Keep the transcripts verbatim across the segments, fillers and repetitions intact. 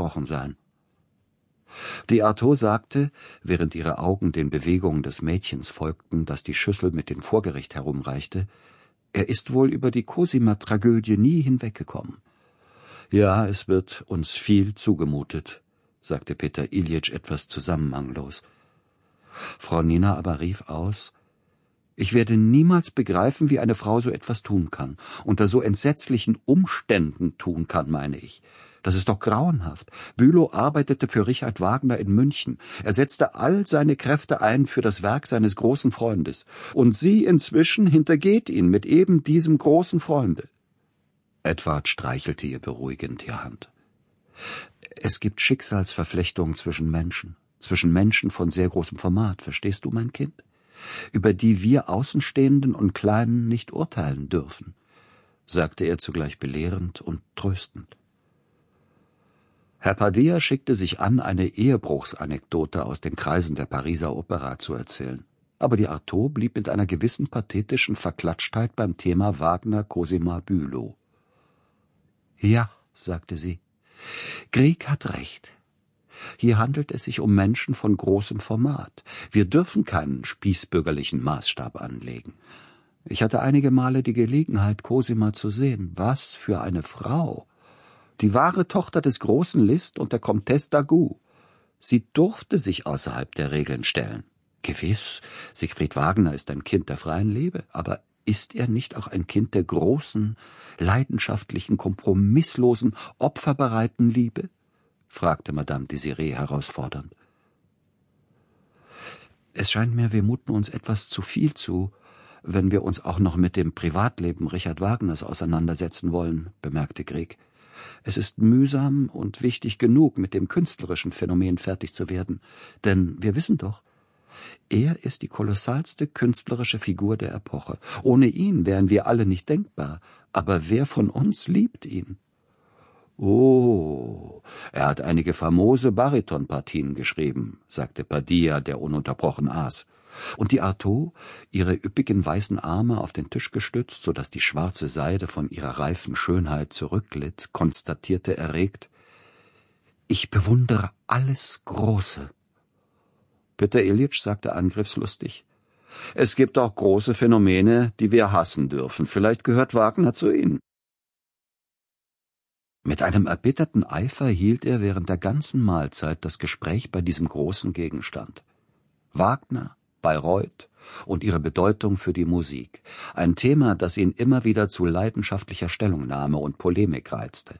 versprochen sein. Die Artaud sagte, während ihre Augen den Bewegungen des Mädchens folgten, das die Schüssel mit dem Vorgericht herumreichte, er ist wohl über die Cosima-Tragödie nie hinweggekommen. »Ja, es wird uns viel zugemutet«, sagte Peter Iljitsch etwas zusammenhanglos. Frau Nina aber rief aus: »Ich werde niemals begreifen, wie eine Frau so etwas tun kann, unter so entsetzlichen Umständen tun kann, meine ich. Das ist doch grauenhaft. Bülow arbeitete für Richard Wagner in München. Er setzte all seine Kräfte ein für das Werk seines großen Freundes. Und sie inzwischen hintergeht ihn mit eben diesem großen Freunde.« Edward streichelte ihr beruhigend die Hand. »Es gibt Schicksalsverflechtungen zwischen Menschen, zwischen Menschen von sehr großem Format, verstehst du, mein Kind? Über die wir Außenstehenden und Kleinen nicht urteilen dürfen«, sagte er zugleich belehrend und tröstend. Herr Padilla schickte sich an, eine Ehebruchsanekdote aus den Kreisen der Pariser Opera zu erzählen. Aber die Artaud blieb mit einer gewissen pathetischen Verklatschtheit beim Thema Wagner, Cosima, Bülow. »Ja«, sagte sie, »Grieg hat recht. Hier handelt es sich um Menschen von großem Format. Wir dürfen keinen spießbürgerlichen Maßstab anlegen. Ich hatte einige Male die Gelegenheit, Cosima zu sehen. Was für eine Frau! Die wahre Tochter des großen Liszt und der Comtesse d'Agoult. Sie durfte sich außerhalb der Regeln stellen. Gewiss, Siegfried Wagner ist ein Kind der freien Liebe, aber ist er nicht auch ein Kind der großen, leidenschaftlichen, kompromisslosen, opferbereiten Liebe?« fragte Madame Désirée herausfordernd. »Es scheint mir, wir muten uns etwas zu viel zu, wenn wir uns auch noch mit dem Privatleben Richard Wagners auseinandersetzen wollen«, bemerkte Grieg. »Es ist mühsam und wichtig genug, mit dem künstlerischen Phänomen fertig zu werden, denn wir wissen doch, er ist die kolossalste künstlerische Figur der Epoche. Ohne ihn wären wir alle nicht denkbar. Aber wer von uns liebt ihn?« »Oh, er hat einige famose Baritonpartien geschrieben«, sagte Padilla, der ununterbrochen aß. Und die Artaud, ihre üppigen weißen Arme auf den Tisch gestützt, so dass die schwarze Seide von ihrer reifen Schönheit zurückglitt, konstatierte erregt: »Ich bewundere alles Große.« Peter Iljitsch sagte angriffslustig: »Es gibt auch große Phänomene, die wir hassen dürfen. Vielleicht gehört Wagner zu ihnen.« Mit einem erbitterten Eifer hielt er während der ganzen Mahlzeit das Gespräch bei diesem großen Gegenstand. Wagner, Bayreuth und ihre Bedeutung für die Musik. Ein Thema, das ihn immer wieder zu leidenschaftlicher Stellungnahme und Polemik reizte.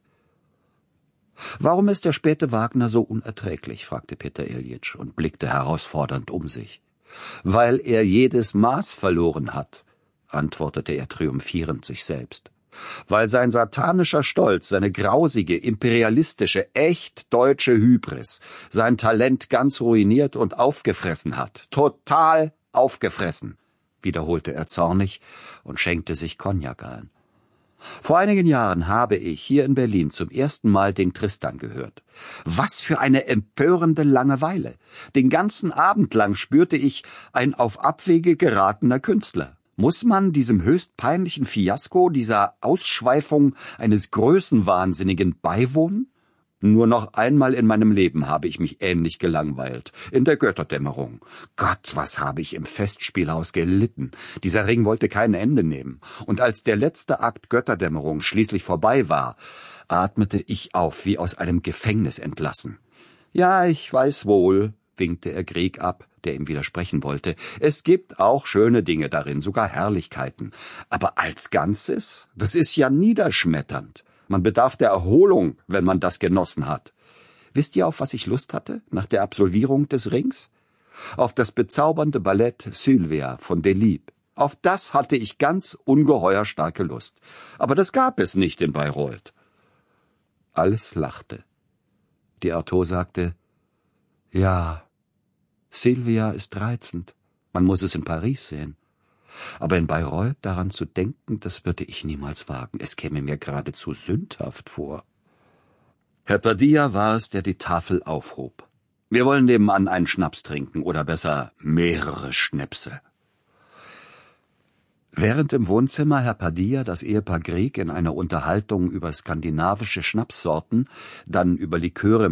»Warum ist der späte Wagner so unerträglich?« fragte Peter Iljitsch und blickte herausfordernd um sich. »Weil er jedes Maß verloren hat«, antwortete er triumphierend sich selbst. »Weil sein satanischer Stolz, seine grausige, imperialistische, echt deutsche Hybris sein Talent ganz ruiniert und aufgefressen hat. Total aufgefressen«, wiederholte er zornig und schenkte sich Cognac ein. »Vor einigen Jahren habe ich hier in Berlin zum ersten Mal den Tristan gehört. Was für eine empörende Langeweile! Den ganzen Abend lang spürte ich, ein auf Abwege geratener Künstler. Muss man diesem höchst peinlichen Fiasko, dieser Ausschweifung eines Größenwahnsinnigen beiwohnen? Nur noch einmal in meinem Leben habe ich mich ähnlich gelangweilt. In der Götterdämmerung. Gott, was habe ich im Festspielhaus gelitten. Dieser Ring wollte kein Ende nehmen. Und als der letzte Akt Götterdämmerung schließlich vorbei war, atmete ich auf, wie aus einem Gefängnis entlassen. »Ja, ich weiß wohl«, winkte er Grieg ab, der ihm widersprechen wollte. »Es gibt auch schöne Dinge darin, sogar Herrlichkeiten. Aber als Ganzes, das ist ja niederschmetternd. Man bedarf der Erholung, wenn man das genossen hat. Wisst ihr, auf was ich Lust hatte, nach der Absolvierung des Rings? Auf das bezaubernde Ballett Sylvia von Delibes. Auf das hatte ich ganz ungeheuer starke Lust. Aber das gab es nicht in Bayreuth.« Alles lachte. Die Artaud sagte: »Ja, Sylvia ist reizend. Man muss es in Paris sehen. Aber in Bayreuth daran zu denken, das würde ich niemals wagen. Es käme mir geradezu sündhaft vor.« Herr Padilla war es, der die Tafel aufhob. »Wir wollen nebenan einen Schnaps trinken, oder besser mehrere Schnäpse.« Während im Wohnzimmer Herr Padilla das Ehepaar Grieg in einer Unterhaltung über skandinavische Schnapssorten, dann über Liköre